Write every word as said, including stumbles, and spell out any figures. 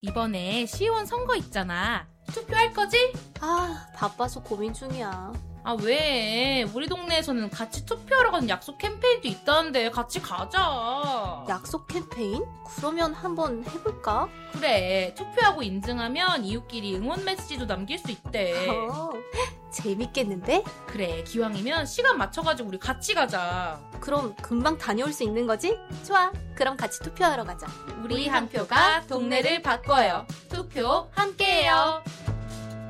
이번에 시의원 선거 있잖아. 투표할 거지? 아, 바빠서 고민 중이야. 아, 왜? 우리 동네에서는 같이 투표하러 가는 약속 캠페인도 있다는데 같이 가자. 약속 캠페인? 그러면 한번 해볼까? 그래, 투표하고 인증하면 이웃끼리 응원 메시지도 남길 수 있대. 어, 재밌겠는데? 그래, 기왕이면 시간 맞춰가지고 우리 같이 가자. 그럼 금방 다녀올 수 있는 거지? 좋아, 그럼 같이 투표하러 가자. 우리 한 표가 동네를 바꿔요. 투표 함께해요.